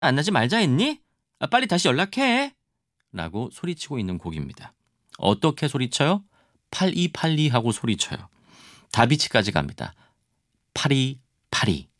만나지 말자 했니? 빨리 다시 연락해. 라고 소리치고 있는 곡입니다. 어떻게 소리쳐요? 8282 하고 소리쳐요. 다비치까지 갑니다. 파리 파리.